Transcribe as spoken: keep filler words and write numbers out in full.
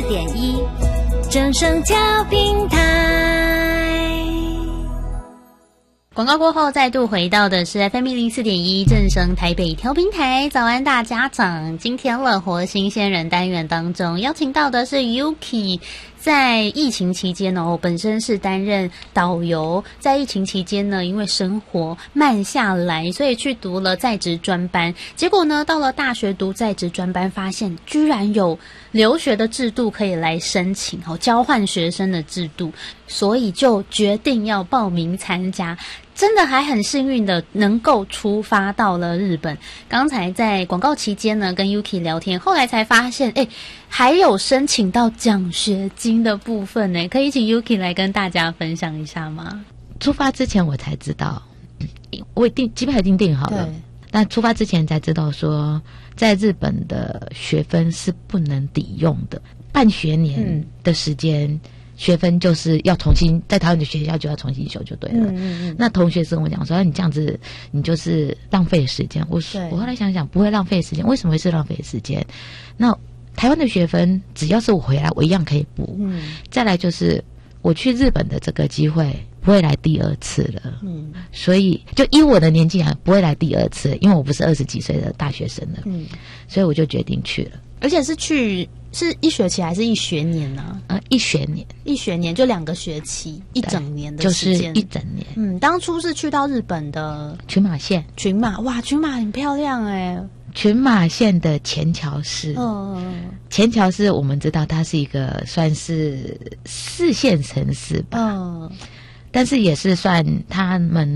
点一正声调频台。 广告过后，再度回到的是 F M 一零四点一正声台北调频台。早安大家长，今天乐活新鲜人单元当中邀请到的是 Yuki。在疫情期间呢，我本身是担任导游，在疫情期间呢，因为生活慢下来，所以去读了在职专班。结果呢，到了大学读在职专班，发现居然有留学的制度可以来申请，哦，交换学生的制度，所以就决定要报名参加。真的还很幸运的能够出发到了日本。刚才在广告期间呢，跟 Yuki 聊天，后来才发现，哎，还有申请到奖学金的部分呢，可以请 Yuki 来跟大家分享一下吗？ 出发之前我才知道，我订机票已经订好了，但出发之前才知道说，在日本的学分是不能抵用的，半学年的时间。嗯，学分就是要重新在台湾的学校就要重新修就对了。嗯嗯嗯。那同学跟我讲说，你这样子你就是浪费时间。我我后来想想，不会浪费时间，为什么会是浪费时间？那台湾的学分只要是我回来，我一样可以补。嗯。再来就是我去日本的这个机会不会来第二次了。嗯。所以就以我的年纪啊，不会来第二次，因为我不是二十几岁的大学生了。嗯。所以我就决定去了。 而且是去是一学期还是一学年呢？啊？ 呃，一学年， 一学年就两个学期，一整年的时间， 就是一整年。 嗯，当初是去到日本的群马县， 群马，哇，群马很漂亮哎。 群马县的前桥市，嗯，前桥市我们知道它是一个算是四线城市吧，嗯，但是也是算他们